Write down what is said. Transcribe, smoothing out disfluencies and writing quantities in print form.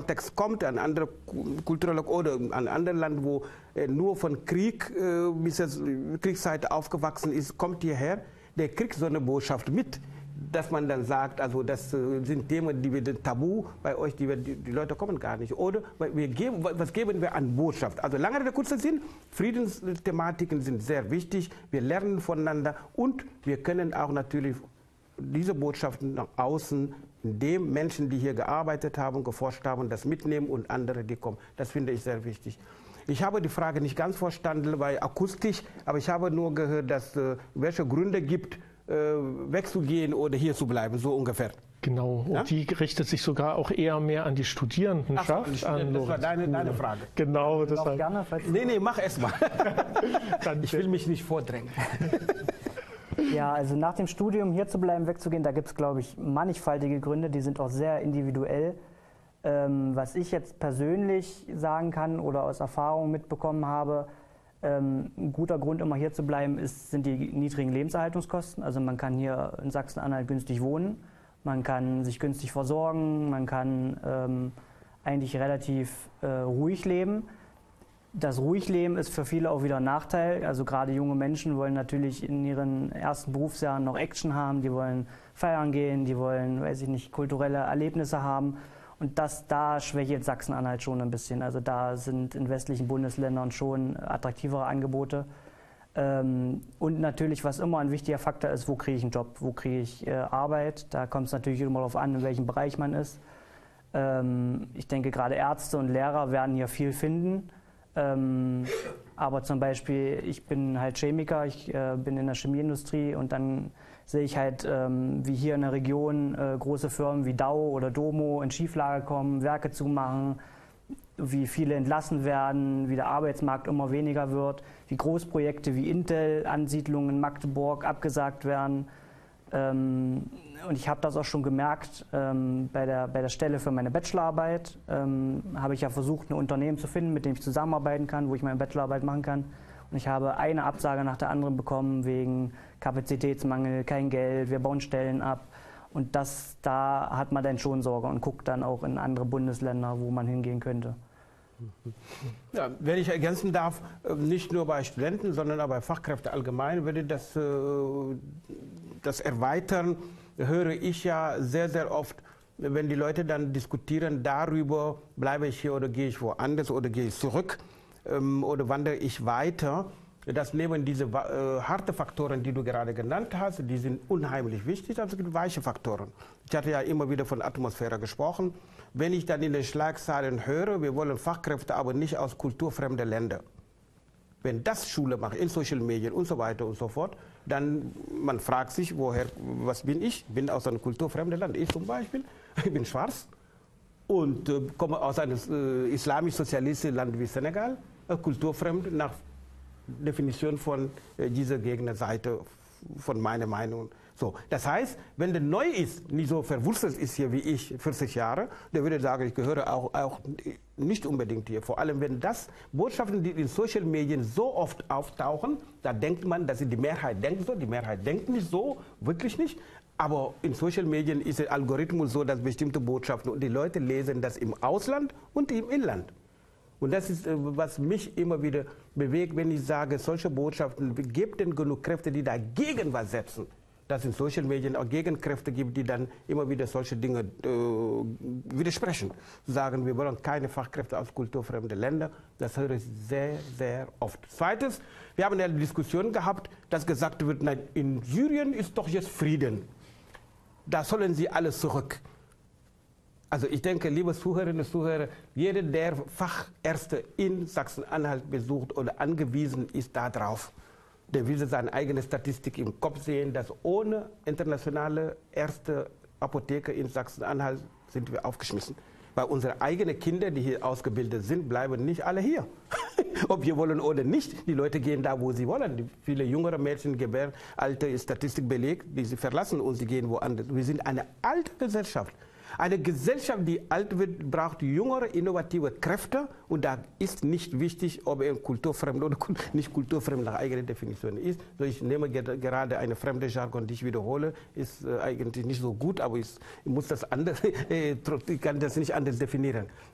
Kontext kommt, ein anderer kultureller oder ein anderes Land, wo nur von Krieg bis Kriegszeit aufgewachsen ist, kommt hierher, der kriegt so eine Botschaft mit, dass man dann sagt, also das sind Themen, die wir tabu bei euch, die Leute kommen gar nicht. Oder was geben wir an Botschaft? Also lange Rede, kurzer Sinn, Friedensthematiken sind sehr wichtig, wir lernen voneinander und wir können auch natürlich diese Botschaften nach außen, indem Menschen, die hier gearbeitet haben, geforscht haben, das mitnehmen und andere, die kommen. Das finde ich sehr wichtig. Ich habe die Frage nicht ganz verstanden, weil akustisch, aber ich habe nur gehört, dass welche Gründe gibt, wegzugehen oder hier zu bleiben, so ungefähr. Genau, und ja? Die richtet sich sogar auch eher mehr an die Studierendenschaft. Das war deine Frage. Genau, deshalb. Nee, mach erst mal. Ich will mich nicht vordrängen. Ja, also nach dem Studium hier zu bleiben, wegzugehen, da gibt es, glaube ich, mannigfaltige Gründe, die sind auch sehr individuell. Was ich jetzt persönlich sagen kann oder aus Erfahrung mitbekommen habe, ein guter Grund, immer hier zu bleiben, sind die niedrigen Lebenserhaltungskosten. Also man kann hier in Sachsen-Anhalt günstig wohnen, man kann sich günstig versorgen, man kann eigentlich relativ ruhig leben. Das Ruhigleben ist für viele auch wieder ein Nachteil. Also gerade junge Menschen wollen natürlich in ihren ersten Berufsjahren noch Action haben, die wollen feiern gehen, die wollen, weiß ich nicht, kulturelle Erlebnisse haben. Und da schwächt Sachsen-Anhalt schon ein bisschen. Also da sind in westlichen Bundesländern schon attraktivere Angebote. Und natürlich, was immer ein wichtiger Faktor ist, wo kriege ich einen Job, wo kriege ich Arbeit. Da kommt es natürlich immer darauf an, in welchem Bereich man ist. Ich denke, gerade Ärzte und Lehrer werden hier viel finden. Aber zum Beispiel, ich bin halt Chemiker, ich bin in der Chemieindustrie und dann sehe ich halt, wie hier in der Region große Firmen wie Dow oder Domo in Schieflage kommen, Werke zumachen, wie viele entlassen werden, wie der Arbeitsmarkt immer weniger wird, wie Großprojekte wie Intel, Ansiedlungen in Magdeburg abgesagt werden. Und ich habe das auch schon gemerkt bei der Stelle für meine Bachelorarbeit. Habe ich ja versucht, ein Unternehmen zu finden, mit dem ich zusammenarbeiten kann, wo ich meine Bachelorarbeit machen kann. Und ich habe eine Absage nach der anderen bekommen wegen Kapazitätsmangel, kein Geld, wir bauen Stellen ab. Und da hat man dann schon Sorge und guckt dann auch in andere Bundesländer, wo man hingehen könnte. Ja, wenn ich ergänzen darf, nicht nur bei Studenten, sondern auch bei Fachkräften allgemein, würde das erweitern, höre ich ja sehr, sehr oft, wenn die Leute dann diskutieren darüber, bleibe ich hier oder gehe ich woanders oder gehe ich zurück oder wandere ich weiter, dass neben diese harten Faktoren, die du gerade genannt hast, die sind unheimlich wichtig, also es gibt weiche Faktoren. Ich hatte ja immer wieder von Atmosphäre gesprochen. Wenn ich dann in den Schlagzeilen höre, wir wollen Fachkräfte, aber nicht aus kulturfremden Ländern. Wenn das Schule macht, in Social Medien und so weiter und so fort, dann man fragt sich, was bin ich? Ich bin aus einem kulturfremden Land. Ich zum Beispiel, ich bin schwarz und komme aus einem islamisch-sozialistischen Land wie Senegal, kulturfremd nach Definition von dieser Gegnerseite, von meiner Meinung. So, das heißt, wenn der neu ist, nicht so verwurzelt ist hier wie ich, 40 Jahre, der würde sagen, ich gehöre auch nicht unbedingt hier. Vor allem, wenn das Botschaften, die in Social Medien so oft auftauchen, da denkt man, dass die Mehrheit denkt so, die Mehrheit denkt nicht so, wirklich nicht. Aber in Social Medien ist der Algorithmus so, dass bestimmte Botschaften und die Leute lesen das im Ausland und im Inland. Und das ist, was mich immer wieder bewegt, wenn ich sage, solche Botschaften, gebt denn genug Kräfte, die dagegen was setzen. Dass es in Social Medien auch Gegenkräfte gibt, die dann immer wieder solche Dinge widersprechen. Sagen, wir wollen keine Fachkräfte aus kulturfremden Ländern. Das höre ich sehr, sehr oft. Zweites, wir haben eine Diskussion gehabt, dass gesagt wird, nein, in Syrien ist doch jetzt Frieden. Da sollen sie alles zurück. Also ich denke, liebe Zuhörerinnen und Zuhörer, jeder, der Fachärzte in Sachsen-Anhalt besucht oder angewiesen ist darauf, der will seine eigene Statistik im Kopf sehen, dass ohne internationale Ärzte, Apotheker in Sachsen-Anhalt sind wir aufgeschmissen. Weil unsere eigenen Kinder, die hier ausgebildet sind, bleiben nicht alle hier. Ob wir wollen oder nicht, die Leute gehen da, wo sie wollen. Viele jüngere Mädchen, alte Statistik belegt, die sie verlassen und sie gehen woanders. Wir sind eine alte Gesellschaft. Eine Gesellschaft, die alt wird, braucht jüngere, innovative Kräfte und da ist nicht wichtig, ob er kulturfremd oder nicht kulturfremd nach eigener Definition ist. So, ich nehme gerade eine fremde Jargon, die ich wiederhole, ist eigentlich nicht so gut, aber ich muss das anders, ich kann das nicht anders definieren.